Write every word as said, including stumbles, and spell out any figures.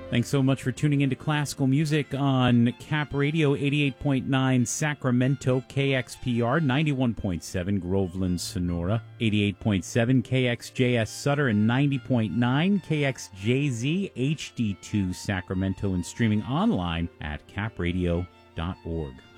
Thanks so much for tuning into classical music on Cap Radio, eighty-eight point nine Sacramento, K X P R, ninety-one point seven Groveland, Sonora, eighty-eight point seven K X J S Sutter, and ninety point nine K X J Z H D two Sacramento, and streaming online at cap radio dot org.